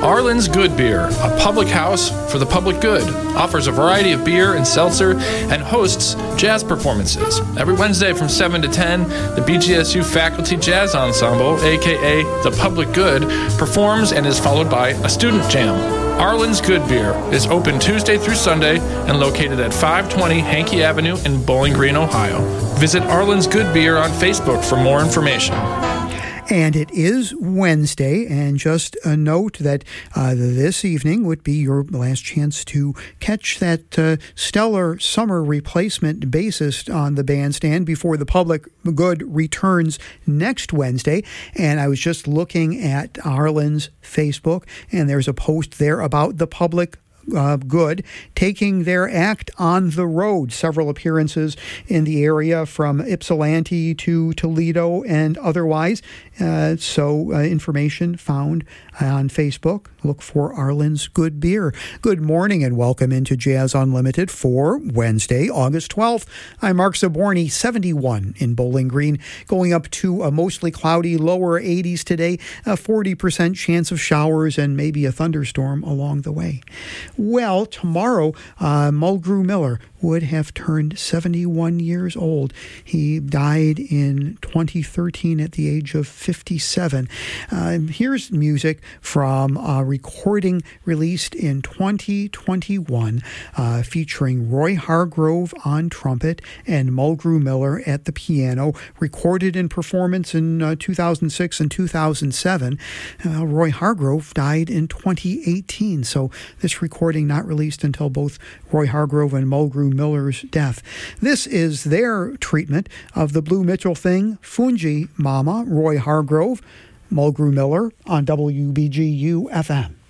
Arlen's Good Beer, a public house for the public good, offers a variety of beer and seltzer and hosts jazz performances. Every Wednesday from 7 to 10, the BGSU Faculty Jazz Ensemble, aka The Public Good, performs and is followed by a student jam. Arlen's Good Beer is open Tuesday through Sunday and located at 520 Hankey Avenue in Bowling Green, Ohio. Visit Arlen's Good Beer on Facebook for more information. And it is Wednesday, and just a note that this evening would be your last chance to catch that stellar summer replacement bassist on the bandstand before the Public Good returns next Wednesday. And I was just looking at Arlen's Facebook, and there's a post there about the Public Good taking their act on the road. Several appearances in the area from Ypsilanti to Toledo and otherwise. So information found on Facebook. Look for Arlen's Good Beer. Good morning and welcome into Jazz Unlimited for Wednesday, August 12th. I'm Mark Zaborny, 71 in Bowling Green, going up to a mostly cloudy lower 80s today, a 40% chance of showers and maybe a thunderstorm along the way. Well, tomorrow, Mulgrew Miller would have turned 71 years old. He died in 2013 at the age of 57. Here's music from a recording released in 2021 featuring Roy Hargrove on trumpet and Mulgrew Miller at the piano, recorded in performance in 2006 and 2007. Roy Hargrove died in 2018, so this recording not released until both Roy Hargrove and Mulgrew Miller's death. This is their treatment of the Blue Mitchell thing, Fungi Mama, Roy Hargrove, Mulgrew Miller on WBGU FM.